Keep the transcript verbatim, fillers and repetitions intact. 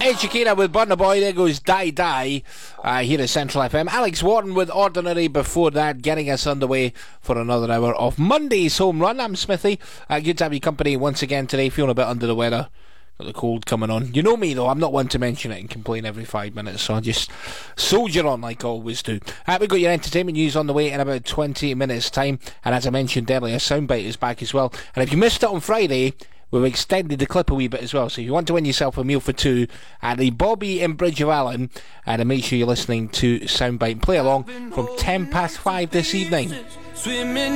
Shakira with Burna Boy. There goes Die Die uh, here at Central F M. Alex Warren with Ordinary before that, getting us underway for another hour of Monday's Home Run. I'm Smithy. Uh, good to have your company once again today. Feeling a bit under the weather. Got the cold coming on. You know me though, I'm not one to mention it and complain every five minutes, so I just soldier on like I always do. Uh, we've got your entertainment news on the way in about twenty minutes time, and as I mentioned earlier, Soundbite is back as well. And if you missed it on Friday, we've extended the clip a wee bit as well, so if you want to win yourself a meal for two at the Bobby in Bridge of Allen, and uh, make sure you're listening to Soundbite and play along from ten past five this evening. Swimming